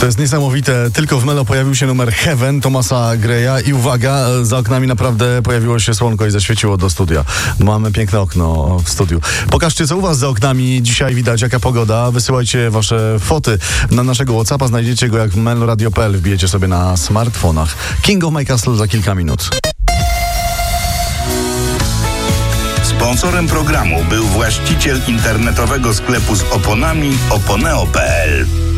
To jest niesamowite. Tylko w Melo pojawił się numer Heaven Thomasa Greya i uwaga, za oknami naprawdę pojawiło się słonko i zaświeciło do studia. Mamy piękne okno w studiu. Pokażcie, co u was za oknami dzisiaj widać, jaka pogoda. Wysyłajcie wasze foty na naszego WhatsAppa. Znajdziecie go jak meloradio.pl. Wbijecie sobie na smartfonach. King of My Castle za kilka minut. Sponsorem programu był właściciel internetowego sklepu z oponami oponeo.pl.